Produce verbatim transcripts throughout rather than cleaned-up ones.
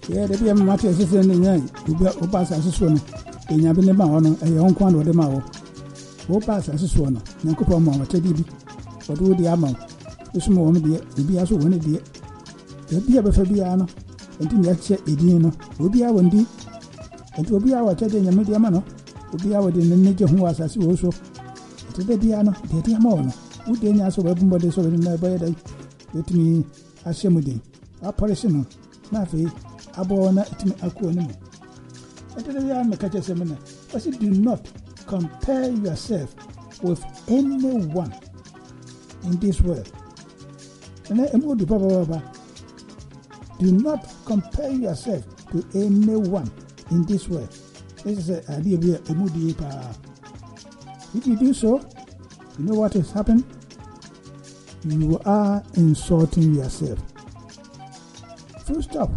Yeah, the P M Matthew is in the Opas as a swimmer. In Yabin Mahono, a young one with the Mao. Opas as a swimmer, Yankupama, Teddy. But would the amount? This moment, the be as one idea. The Bia Fabiano, and in that set, Edino, will be our indeed. It will be our Teddy and Mediamano, will be our in the nature who was as also. To the piano, the Diamono, who then as a weapon body so in my bed with me as Shemudin, a parishioner, Nafi, Abona, Aquanimo. And to the young Macacha Semina, but you do not compare yourself with anyone in this world. And I am going to Papa. Do not compare yourself to anyone in this world. This is an idea of a moody power. If you do so, you know what has happened? You are insulting yourself. Full stop.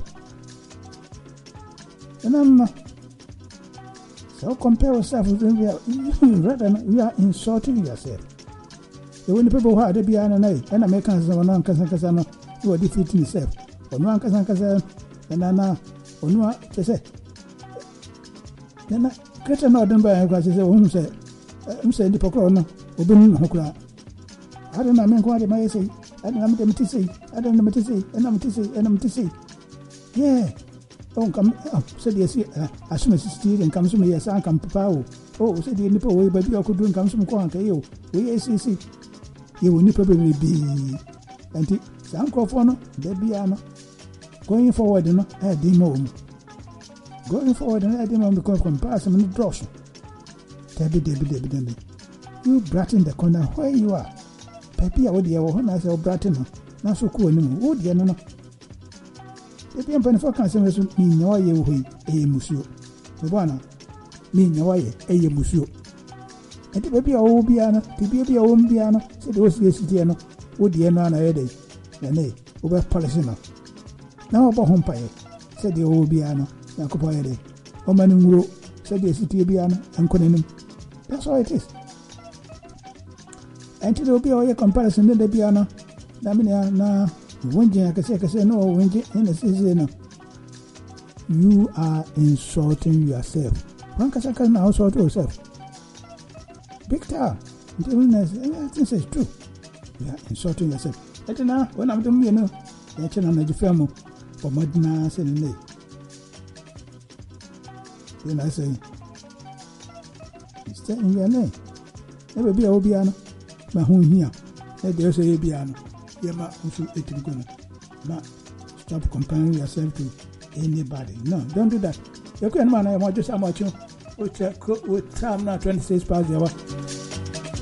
And I'm so compare yourself with them, rather you are insulting yourself. The only people who are the piano and Americans are non Casano, you are defeating yourself. Or no Casan and Anna, or no, they say. Then I get another by what I say. I'm saying the Pocrono, Obin Hokra. I don't know, I'm going to my say. I don't know, I'm to say. I don't know to say, and I'm to say, and I'm to say. Yeah. Oh, come, oh, said yes, as soon as it's still and comes to me as I come Papa. Oh, said the nipple way, but you could do comes from Quanka. We see, you will probably be. And the Sankofono, the piano. Going forward, you know, I did more. Going forward, and I didn't because comparison and dross. Debbie, Debbie, Debbie, Debbie. You brat in the corner where you are. Peppy, I would hear when I said Bratton. Not so cool anymore. Would you know? The P M Penny Cancer mean no way, a monsieur. The one mean no way, a monsieur. And the baby old piano, the baby old piano, said it was yesterday. Would you know a day? The nay, over Palestino. Now about home pie, said the old piano, Yacopa day. Oman said the city piano and couldn't. That's all it is. And to the be a comparison to the piano, Damina, na, Wingy, I can say, I can say, no, Wingy, in the season. You are insulting yourself. One can say, now insult yourself. Big time. I think it's true. You are insulting yourself. Let now, when I'm doing, you know, that's an energy film for Madina Senate. Then I say, it's in your name. Never be a piano. My home here. Let the say piano. Yama also eating gonna. Ma, stop comparing yourself to anybody. No, don't do that. You can't man. I want just how much you with time now twenty-six past the hour.